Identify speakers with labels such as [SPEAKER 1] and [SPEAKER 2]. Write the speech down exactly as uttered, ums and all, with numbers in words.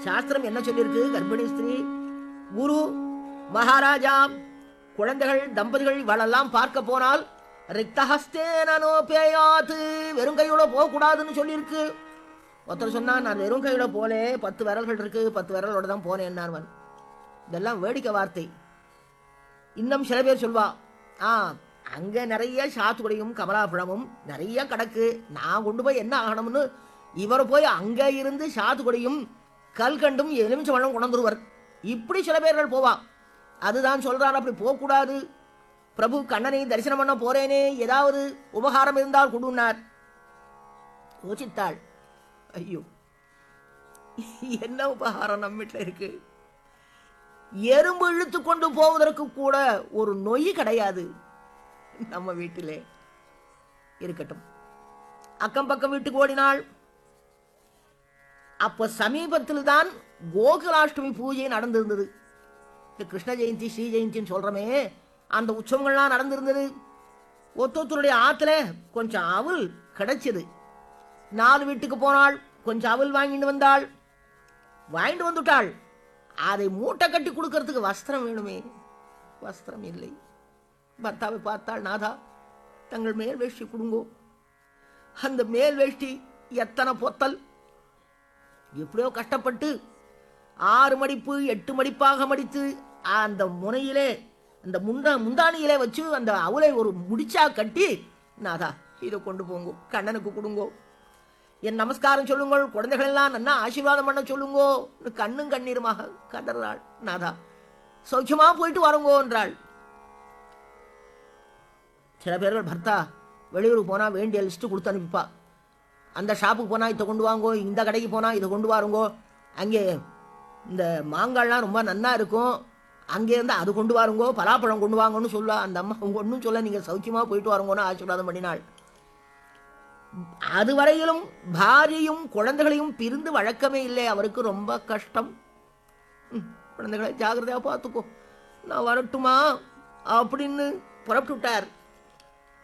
[SPEAKER 1] சாஸ்திரம் என்ன சொல்லியிருக்கு? கர்ப்பிணி ஸ்திரீ, குரு, மகாராஜா, குழந்தைகள், தம்பதிகள் இவளெல்லாம் பார்க்க போனால் ரிக்தஹஸ்தேனோபேயாத், வெறும் கையோட போகக்கூடாதுன்னு சொல்லியிருக்கு. ஒருத்தர் சொன்னா, நான் வெறும் கையோட போலே, பத்து விரல்கள் இருக்கு, பத்து விரலோட தான் போனேன். இதெல்லாம் வேடிக்கை வார்த்தை. இன்னும் சில பேர் சொல்வா, ஆ அங்க நிறைய சாத்துக்குடியும் கமலாபழமும் நிறைய கிடக்கு, நான் கொண்டு போய் என்ன ஆகணும்னு இவர் போய் அங்க இருந்து சாத்துக்குடியும் கல்கண்டும் எலுமிச்சம்பழம் கொண்டுருவர். இப்படி சில பேர்கள் போவா. அதுதான் சொல்றார், அப்படி போகக்கூடாது. பிரபு கண்ணனை தரிசனம் பண்ண போறேனே, ஏதாவது உபகாரம் இருந்தால் கொடுனார். யோசித்தாள், ஐயோ என்ன உபகாரம் நம்ம வீட்டில் இருக்கு? எறும்பு இழுத்து கொண்டு போவதற்கு கூட ஒரு நொய் கிடையாது நம்ம வீட்டிலே. இருக்கட்டும், அக்கம் பக்கம் வீட்டுக்கு ஓடினாள். அப்ப சமீபத்தில் தான் கோகுலாஷ்டமி பூஜை நடந்திருந்தது. கிருஷ்ண ஜெயந்தி, ஸ்ரீ ஜெயந்தின்னு சொல்றமே, அந்த உற்சவங்கள்லாம் நடந்திருந்தது. ஒத்தொத்தருடைய ஆத்துல கொஞ்சம் அவல் கிடைச்சது. நாலு வீட்டுக்கு போனாள், கொஞ்சம் அவல் வாங்கிட்டு வந்தாள். வாங்கிட்டு வந்துட்டாள். அதை மூட்டை கட்டி கொடுக்கறதுக்கு வஸ்திரம் வேணுமே, வஸ்திரம் இல்லை. பர்த்தாவை பார்த்தாள், நாதா தங்கள் மேல் வேஷ்டி கொடுங்கோ. அந்த மேல் வேஷ்டி எத்தனை பொத்தல்! எப்படியோ கஷ்டப்பட்டு ஆறு மடிப்பு எட்டு மடிப்பாக மடித்து அந்த முனையிலே அந்த முண்டா முந்தானியிலே வச்சு அந்த அவளை ஒரு முடிச்சா கட்டி, நாதா இதை கொண்டு போங்கோ, கண்ணனுக்கு கொடுங்கோ, என் நமஸ்காரம் சொல்லுங்கள், குழந்தைகள் எல்லாம் நன்னா ஆசீர்வாதம் பண்ண சொல்லுங்கோ. கண்ணும் கண்ணீருமாக கதறாள். நாதா சௌக்கியமா போயிட்டு வரங்கோ என்றாள். சில பேர்கள் பர்த்தா வெளியூருக்கு போனா வேண்டிய லிஸ்ட் கொடுத்து அனுப்பிப்பா. அந்த ஷாப்புக்கு போனா இதை கொண்டு வாங்கோ, இந்த கடைக்கு போனா இதை கொண்டு வாருங்கோ, அங்கே இந்த மாங்காய்லாம் ரொம்ப நன்னா இருக்கும், அங்கே இருந்து அது கொண்டு வாருங்கோ, பலாப்பழம் கொண்டு வாங்கன்னு சொல்ல. அந்த அம்மா ஒன்றும் சொல்ல, நீங்க சௌக்கியமா போயிட்டு வரங்கோன்னு ஆசீர்வாதம் பண்ணினாள். அதுவரையிலும் பாரியையும் குழந்தைகளையும் பிரிந்து வழக்கமே இல்லை அவருக்கு. ரொம்ப கஷ்டம். குழந்தைகளை ஜாகிரதையா பார்த்துக்கோ, நான் வரட்டுமா அப்படின்னு புறப்பட்டு விட்டார்.